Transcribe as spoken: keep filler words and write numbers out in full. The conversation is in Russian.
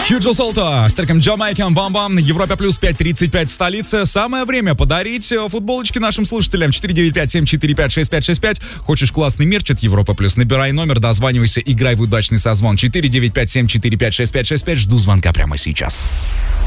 Хьюджо Солто с треком Jamaican Бам-Бам на Европе Плюс пять тридцать пять в столице. Самое время подарить футболочки нашим слушателям. четыре девять пять семь четыре пять шесть пять шесть пять. Хочешь классный мерч от Европа Плюс? Набирай номер, дозванивайся, играй в удачный созвон. четыре девять пять семь четыре пять шесть пять шесть пять. Жду звонка прямо сейчас.